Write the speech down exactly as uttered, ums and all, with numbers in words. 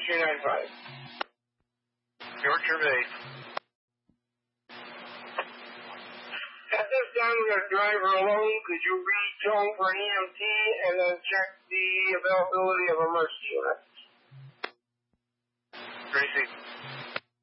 two nine five. Yorkshire Bay. At this time, we're going to drive her alone. Could you read tone for an E M T and then check the availability of emergency units? Tracy.